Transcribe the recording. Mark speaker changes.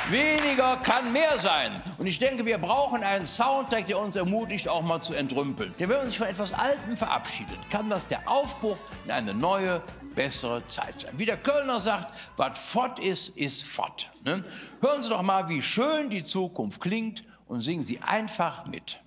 Speaker 1: Weniger kann mehr sein. Und ich denke, wir brauchen einen Soundtrack, der uns ermutigt, auch mal zu entrümpeln. Denn wenn man sich von etwas Altem verabschiedet, kann das der Aufbruch in eine neue, bessere Zeit sein. Wie der Kölner sagt, was fort ist, ist fort. Ne? Hören Sie doch mal, wie schön die Zukunft klingt und singen Sie einfach mit.